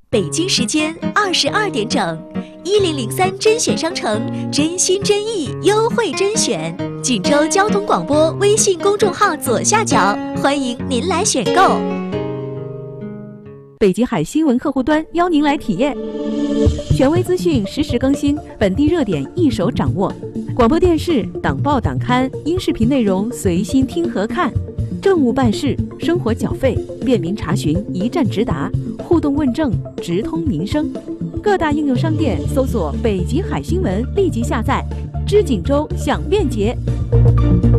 北京时间22点整，1003甄选商城，真心真意优惠甄选，锦州交通广播微信公众号左下角，欢迎您来选购。 北极海新闻客户端邀您来体验，权威资讯实时更新，本地热点一手掌握，广播电视、党报党刊、音视频内容随心听和看，政务办事、生活缴费便民查询一站直达，互动问政直通民生。各大应用商店搜索北极海新闻，立即下载，知锦州享便捷。